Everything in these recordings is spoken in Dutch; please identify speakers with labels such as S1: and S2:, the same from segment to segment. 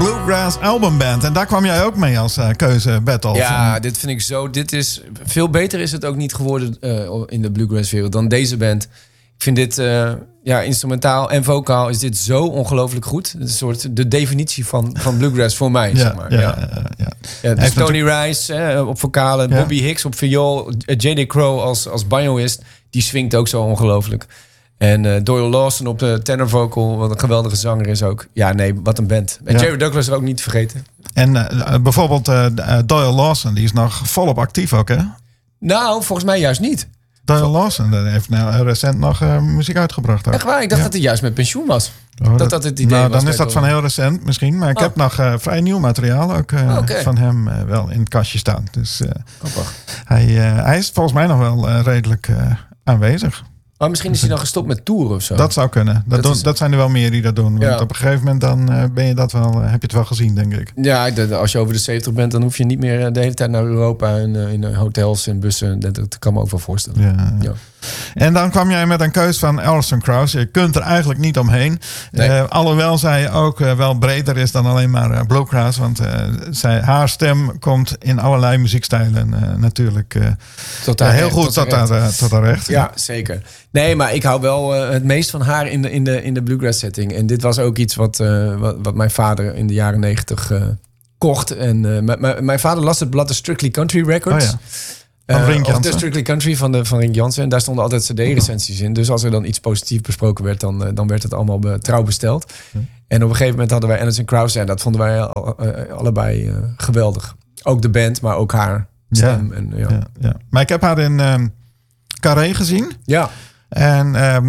S1: Bluegrass Albumband. En daar kwam jij ook mee als keuze, Bertolf.
S2: Ja, dit vind ik zo. Dit is veel beter is het ook niet geworden in de bluegrass-wereld dan deze band. Ik vind dit instrumentaal en vocaal is dit zo ongelooflijk goed. Het is een soort de definitie van bluegrass voor mij, zeg maar. Dus Tony Rice op vocalen, Bobby Hicks op viool, J.D. Crowe als banjoist, die swingt ook zo ongelooflijk. En Doyle Lawson op de tenor vocal, wat een geweldige zanger is ook. Ja, nee, wat een band. En Jerry Douglas er ook niet te vergeten.
S1: En bijvoorbeeld Doyle Lawson, die is nog volop actief ook, hè?
S2: Nou, volgens mij juist niet.
S1: Doyle Lawson heeft recent nog muziek uitgebracht. Ook.
S2: Echt waar? Ik dacht dat hij juist met pensioen was. Dat het idee
S1: nou,
S2: was.
S1: Dan is dat van heel recent misschien. Maar ik heb nog vrij nieuw materiaal ook van hem wel in het kastje staan. Dus hij is volgens mij nog wel redelijk aanwezig.
S2: Maar misschien is hij dan gestopt met toeren of zo.
S1: Dat zou kunnen. Dat zijn er wel meer die dat doen. Want op een gegeven moment dan ben je dat wel, heb je het wel gezien, denk ik.
S2: Ja, als je over de 70 bent, dan hoef je niet meer de hele tijd naar Europa in hotels en bussen. Dat kan me ook wel voorstellen. Ja.
S1: En dan kwam jij met een keus van Alison Krauss. Je kunt er eigenlijk niet omheen. Nee. Alhoewel zij ook wel breder is dan alleen maar bluegrass. Want haar stem komt in allerlei muziekstijlen natuurlijk heel goed tot haar recht.
S2: Ja, zeker. Nee, maar ik hou wel het meest van haar in de bluegrass setting. En dit was ook iets wat mijn vader in de jaren 90 kocht. En mijn vader las het blad de Strictly Country Records.
S1: Oh ja. Of
S2: de Strictly Country van Rick Jansen. En daar stonden altijd cd-recensies in. Dus als er dan iets positiefs besproken werd, dan werd het allemaal trouw besteld. En op een gegeven moment hadden wij Alison Krauss. En dat vonden wij allebei geweldig. Ook de band, maar ook haar stem.
S1: Ja. Maar ik heb haar in Carré gezien.
S2: Ja.
S1: En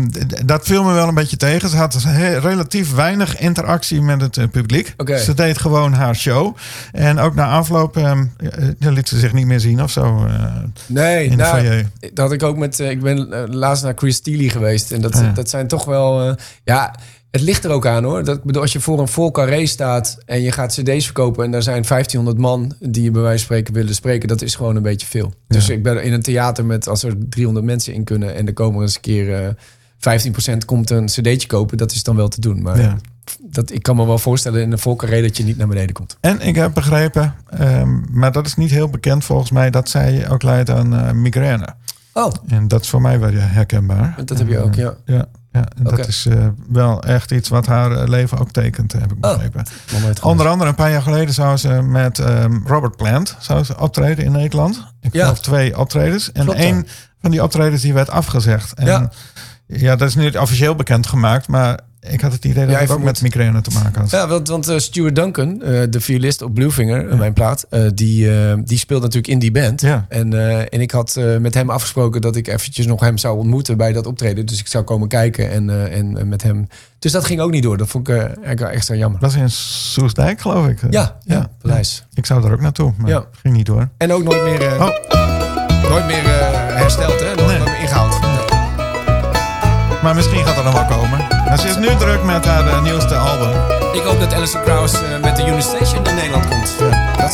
S1: dat viel me wel een beetje tegen. Ze had relatief weinig interactie met het publiek.
S2: Okay.
S1: Ze deed gewoon haar show. En ook na afloop liet ze zich niet meer zien of zo.
S2: Nee, dat had ik ook met... ik ben laatst naar Chris Steele geweest. En dat zijn toch wel... het ligt er ook aan, hoor. Ik bedoel, als je voor een vol carré staat en je gaat cd's verkopen en daar zijn 1500 man die je bij wijze van spreken willen spreken, dat is gewoon een beetje veel. Ja. Dus ik ben in een theater met, als er 300 mensen in kunnen en er komen eens een keer 15% komt een cd'tje kopen, dat is dan wel te doen. Maar ik kan me wel voorstellen in een vol carré dat je niet naar beneden komt. En
S1: ik heb begrepen, maar dat is niet heel bekend volgens mij, dat zij ook leidt aan migraine.
S2: Oh.
S1: En dat is voor mij wel herkenbaar.
S2: Dat heb je ook, ja.
S1: Ja, en dat is wel echt iets wat haar leven ook tekent, heb ik begrepen. Onder andere een paar jaar geleden zou ze met Robert Plant optreden in Nederland. Ik geloof 2 optredens. En één van die optredens die werd afgezegd. En dat is niet officieel bekendgemaakt, maar ik had het idee dat het ook met migraine te maken had.
S2: Ja, want Stuart Duncan, de violist op Bluefinger, mijn plaat, die speelt natuurlijk in die band. Ja. En ik had met hem afgesproken dat ik eventjes nog hem zou ontmoeten bij dat optreden. Dus ik zou komen kijken en met hem. Dus dat ging ook niet door. Dat vond ik eigenlijk extra jammer.
S1: Dat is in Soestdijk, geloof ik.
S2: Ja, Paleis.
S1: Ik zou er ook naartoe, maar ging niet door.
S2: En ook nooit meer hersteld, hè? Nooit meer ingehaald. Nee.
S1: Maar misschien gaat er nog wel komen. Maar ze is nu druk met haar nieuwste album.
S2: Ik hoop dat Alison Krauss met de Unistation in Nederland komt. Ja. Dat